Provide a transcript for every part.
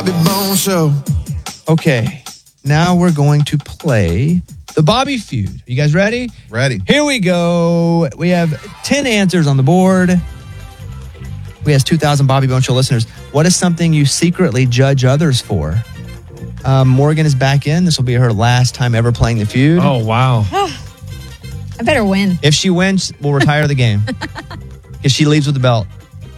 Bone Show. Okay, now we're going to play the Bobby Feud. You guys ready? Ready. Here we go. We have 10 answers on the board. We asked 2,000 Bobby Bone Show listeners, what is something you secretly judge others for? Morgan is back in. This will be her last time ever playing the feud. Oh, wow. I better win. If she wins, we'll retire the game. If she leaves with the belt.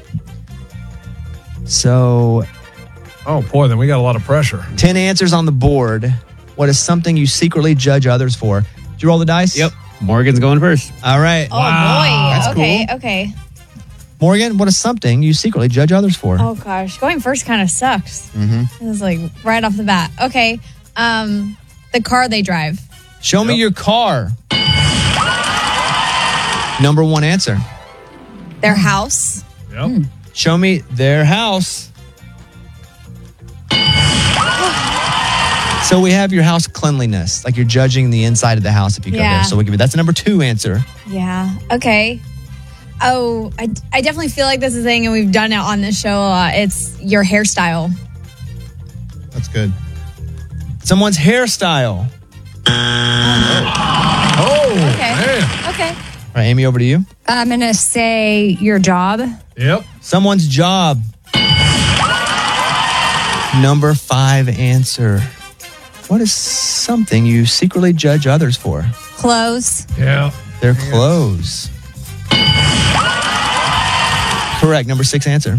So, Oh, boy, then we got a lot of pressure. 10 answers on the board. What is something you secretly judge others for? Did you roll the dice? Yep. Morgan's going first. All right. Oh, boy. That's Okay. Morgan, what is something you secretly judge others for? Oh, gosh. Going first kind of sucks. Mm-hmm. It was like right off the bat. Okay. The car they drive. Show me your car. Number one answer. Their house. Yep. Show me their house. So we have your house cleanliness, like you're judging the inside of the house if you go Yeah. there. So we'll give you that's the number two answer. Yeah. Okay. Oh, I definitely feel like this is a thing, and we've done it on this show a lot. It's your hairstyle. That's good. Someone's hairstyle. Oh, Okay. man. Okay. All right, Amy, over to you. I'm going to say your job. Yep. Someone's job. Number five answer. What is something you secretly judge others for? Clothes. Yeah. Their clothes. Correct. Number six answer.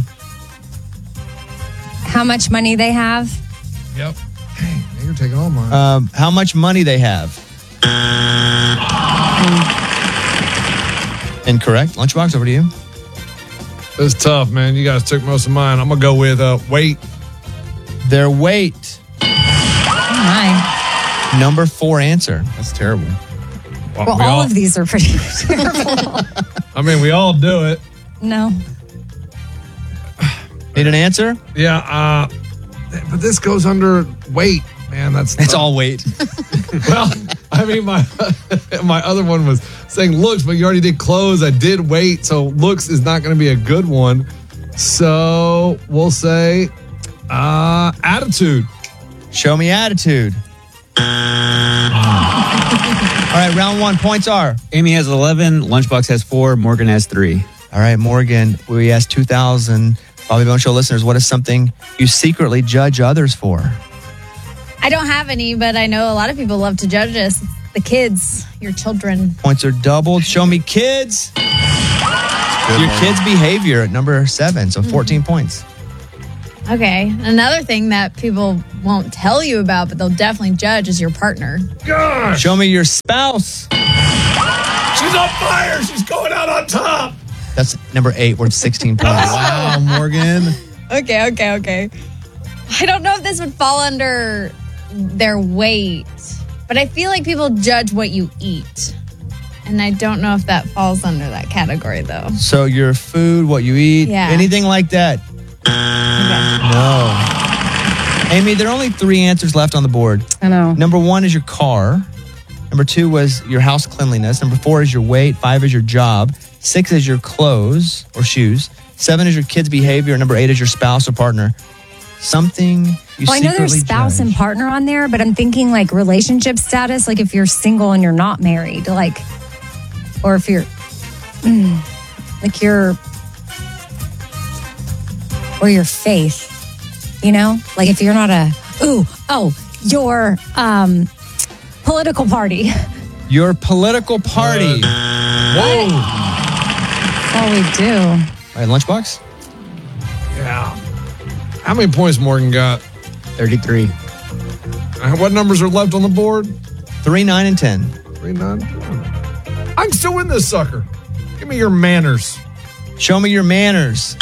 How much money they have. Yep. Dang, man, you're taking all mine. How much money they have. Incorrect. Lunchbox, over to you. It's tough, man. You guys took most of mine. I'm going to go with weight. Their weight. Oh, my. Number four answer. That's terrible. Well, all of these are pretty terrible. I mean, we all do it. No. Need an answer? Yeah. But this goes under weight, man. It's tough. all weight. Well, I mean, my other one was saying looks, but you already did clothes. I did weight, so looks is not going to be a good one. So we'll say attitude. Show me attitude. All right, round one. Points are. Amy has 11. Lunchbox has 4. Morgan has 3. All right, Morgan, we asked 2,000 Bobby Bone Show listeners, what is something you secretly judge others for? I don't have any, but I know a lot of people love to judge us. It's the kids, your children. Points are doubled. Show me kids. Your kids' behavior at number 7, so 14 points. Okay. Another thing that people won't tell you about, but they'll definitely judge is your partner. Gosh, Show me your spouse. she's on fire. She's going out on top. That's number 8, worth 16 points. Wow, Morgan. Okay. I don't know if this would fall under their weight, but I feel like people judge what you eat. And I don't know if that falls under that category, though. So your food, what you eat, Yeah. anything like that? No. Amy, there are only 3 answers left on the board. I know. Number 1 is your car. Number 2 was your house cleanliness. Number 4 is your weight. 5 is your job. 6 is your clothes or shoes. 7 is your kids' behavior. Number 8 is your spouse or partner. Something you Well, I know there's secretly spouse judge. and partner on there, but I'm thinking like relationship status, like if you're single and you're not married, like, or if you're, like or your faith, you know, like if you're not your political party. Your political party. Whoa. That's all we do. All right, Lunchbox? Yeah. How many points Morgan got? 33. What numbers are left on the board? 3, 9, and 10. 3, 9, 10. I can still win this sucker. Give me your manners. Show me your manners.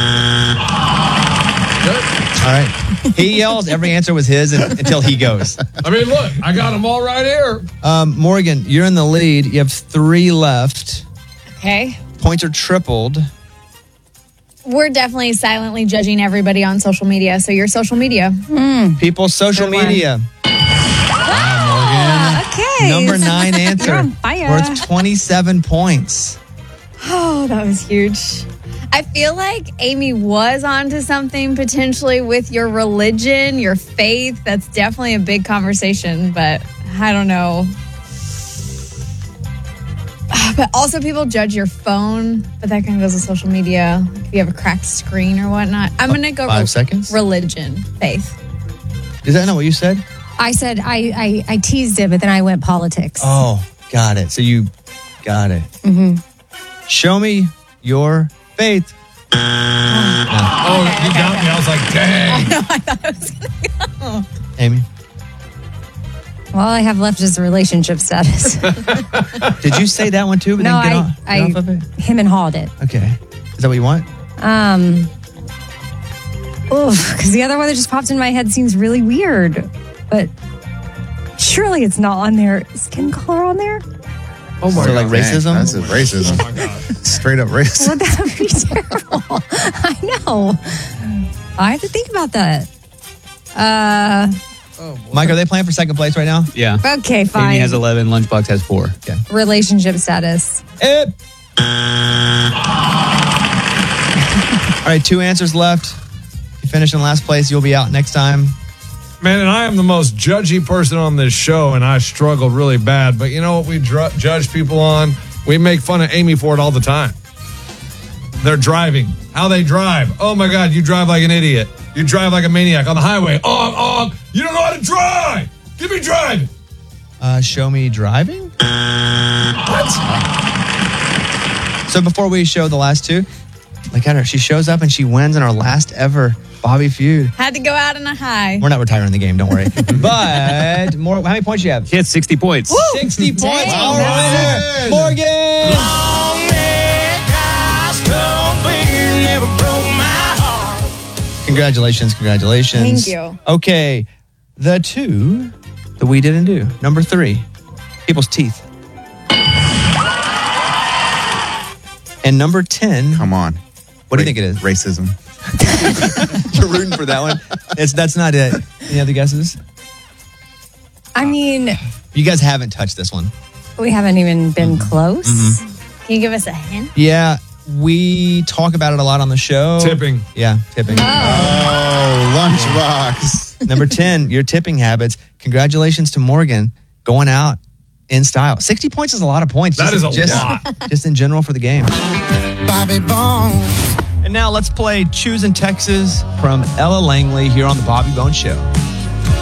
All right. He yells. Every answer was his until he goes. I mean, look, I got them all right here. Morgan, you're in the lead. You have 3 left. Okay. Points are tripled. We're definitely silently judging everybody on social media. So your social media. People's social Good one. media. Okay. Number 9 answer. You're on fire. Worth 27 points. Oh, that was huge. I feel like Amy was onto something potentially with your religion, your faith. That's definitely a big conversation, but I don't know. But also people judge your phone, but that kind of goes with social media. If you have a cracked screen or whatnot. I'm going to go 5 seconds. Religion, faith. Is that not what you said? I said I teased it, but then I went politics. Oh, got it. So you got it. Show me your faith. Oh, you got me. I was like, dang. I thought it was going to go. Amy, Well, all I have left is relationship status. did you say that one too? But No, then get off of it? him and Hall did. Okay. Is that what you want? Because the other one that just popped in my head seems really weird, but surely it's not on there. Is skin color on there? Oh my So God. like racism? That's racism. Oh my God. Straight up racism. Would that be terrible? I know. I have to think about that. Mike, are they playing for second place right now? Yeah. Okay, fine. Amy has 11. Lunchbox has 4. Okay. Relationship status. All right, 2 answers left. If you finish in last place, you'll be out next time. Man, and I am the most judgy person on this show, and I struggled really bad. But you know what we judge people on? We make fun of Amy for it all the time. They're driving. How they drive. Oh, my God, you drive like an idiot. You drive like a maniac on the highway. You don't know how to drive. Give me driving. Show me driving? What? So before we show the last 2, look at her. She shows up and she wins in our last ever Bobby feud. Had to go out on a high. We're not retiring the game, don't worry. But more, how many points do you have? She had 60 points. 60 points. Dang, All right, that's Morgan. Congratulations. Thank you. Okay, the 2 that we didn't do. Number 3, people's teeth. And number 10, Come on. what do you think it is? Racism. You're rooting for that one. That's not it. Any other guesses? I mean, You guys haven't touched this one. we haven't even been close. Can you give us a hint? Yeah, we talk about it a lot on the show. Tipping. Yeah, tipping. Oh, lunchbox. Number 10, your tipping habits. Congratulations to Morgan going out in style. 60 points is a lot of points. That is a just, lot. Just in general for the game. Bobby Bones. And now let's play Choosing Texas from Ella Langley here on the Bobby Bones Show.